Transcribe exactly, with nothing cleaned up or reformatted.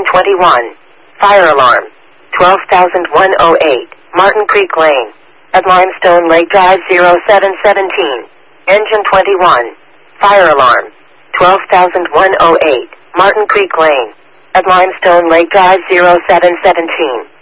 twenty-one. Fire alarm. twelve thousand one oh eight. Martin Creek Lane. At Limestone Lake Drive zero seven seventeen. Engine twenty-one. Fire alarm. twelve thousand one oh eight. Martin Creek Lane. At Limestone Lake Drive zero seven seventeen.